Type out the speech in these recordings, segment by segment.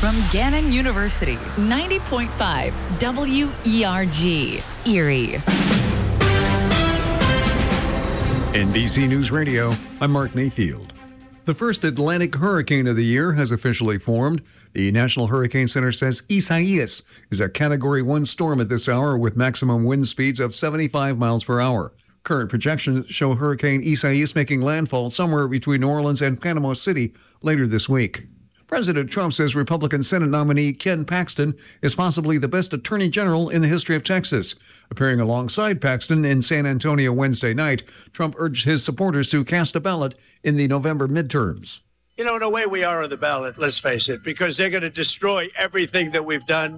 from Gannon University, 90.5 WERG, Erie. NBC News Radio, I'm Mark Mayfield. The first Atlantic hurricane of the year has officially formed. The National Hurricane Center says Isaias is a Category 1 storm at this hour with maximum wind speeds of 75 miles per hour. Current projections show Hurricane Isaias making landfall somewhere between New Orleans and Panama City later this week. President Trump says Republican Senate nominee Ken Paxton is possibly the best attorney general in the history of Texas. Appearing alongside Paxton in San Antonio Wednesday night, Trump urged his supporters to cast a ballot in the November midterms. You know, the way we are on the ballot, let's face it, because they're going to destroy everything that we've done.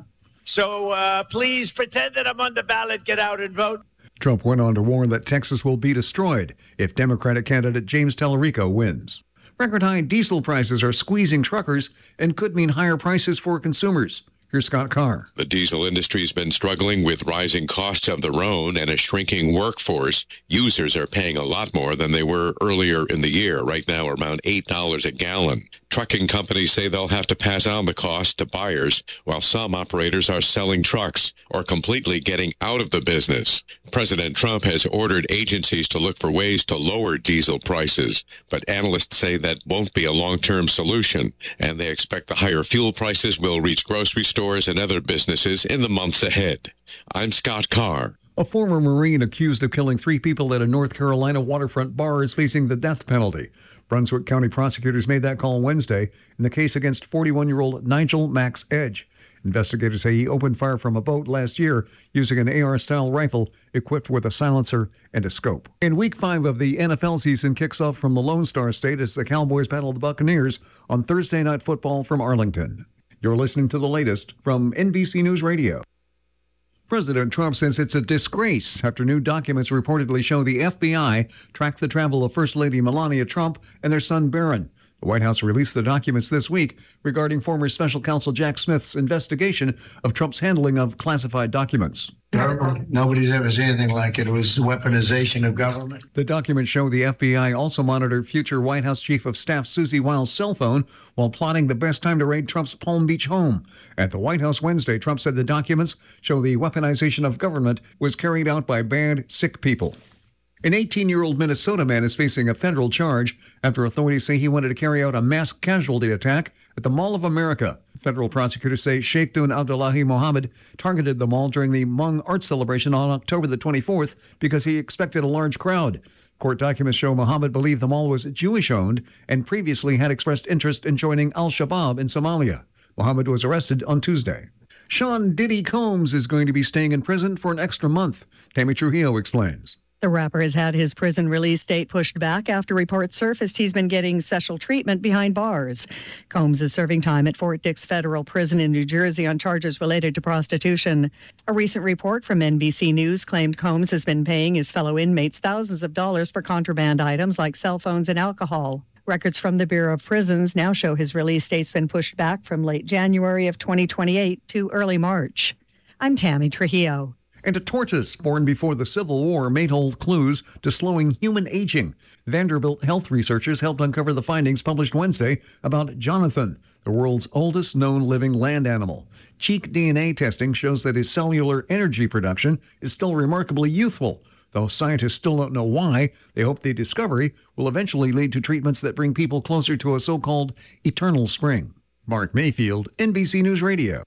So please pretend that I'm on the ballot, get out and vote. Trump went on to warn that Texas will be destroyed if Democratic candidate James Tallarico wins. Record-high diesel prices are squeezing truckers and could mean higher prices for consumers. Here's Scott Carr. The diesel industry's been struggling with rising costs of their own and a shrinking workforce. Users are paying a lot more than they were earlier in the year, right now around $8 a gallon. Trucking companies say they'll have to pass on the cost to buyers, while some operators are selling trucks or completely getting out of the business. President Trump has ordered agencies to look for ways to lower diesel prices, but analysts say that won't be a long-term solution, and they expect the higher fuel prices will reach grocery stores and other businesses in the months ahead. I'm Scott Carr. A former Marine accused of killing 3 people at a North Carolina waterfront bar is facing the death penalty. Brunswick County prosecutors made that call Wednesday in the case against 41-year-old Nigel Max Edge. Investigators say he opened fire from a boat last year using an AR-style rifle equipped with a silencer and a scope. In Week 5 of the NFL season kicks off from the Lone Star State as the Cowboys battle the Buccaneers on Thursday Night Football from Arlington. You're listening to the latest from NBC News Radio. President Trump says it's a disgrace after new documents reportedly show the FBI tracked the travel of First Lady Melania Trump and their son Barron. The White House released the documents this week regarding former special counsel Jack Smith's investigation of Trump's handling of classified documents. Nobody's ever seen anything like it. It was weaponization of government. The documents show the FBI also monitored future White House Chief of Staff Susie Wiles' cell phone while plotting the best time to raid Trump's Palm Beach home. At the White House Wednesday, Trump said the documents show the weaponization of government was carried out by bad, sick people. An 18-year-old Minnesota man is facing a federal charge after authorities say he wanted to carry out a mass casualty attack at the Mall of America. Federal prosecutors say Sheikhdun Abdullahi Mohammed targeted the mall during the Hmong art celebration on October the 24th because he expected a large crowd. Court documents show Mohammed believed the mall was Jewish-owned and previously had expressed interest in joining al-Shabaab in Somalia. Mohammed was arrested on Tuesday. Sean Diddy Combs is going to be staying in prison for an extra month. Tammy Trujillo explains. The rapper has had his prison release date pushed back after reports surfaced he's been getting special treatment behind bars. Combs is serving time at Fort Dix Federal Prison in New Jersey on charges related to prostitution. A recent report from NBC News claimed Combs has been paying his fellow inmates thousands of dollars for contraband items like cell phones and alcohol. Records from the Bureau of Prisons now show his release date's been pushed back from late January of 2028 to early March. I'm Tammy Trujillo. And a tortoise born before the Civil War may hold clues to slowing human aging. Vanderbilt health researchers helped uncover the findings published Wednesday about Jonathan, the world's oldest known living land animal. Cheek DNA testing shows that his cellular energy production is still remarkably youthful. Though scientists still don't know why, they hope the discovery will eventually lead to treatments that bring people closer to a so-called eternal spring. Mark Mayfield, NBC News Radio.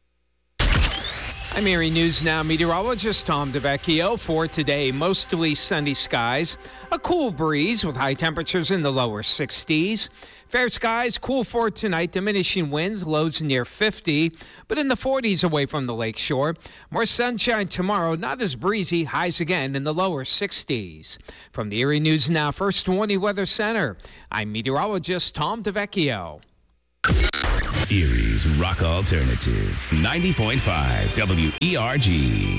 I'm Erie News Now meteorologist Tom DeVecchio. For today, mostly sunny skies, a cool breeze with high temperatures in the lower 60s. Fair skies, cool for tonight, diminishing winds, lows near 50, but in the 40s away from the lake shore. More sunshine tomorrow, not as breezy, highs again in the lower 60s. From the Erie News Now First Warning Weather Center, I'm meteorologist Tom DeVecchio. Erie's Rock Alternative, 90.5 WERG.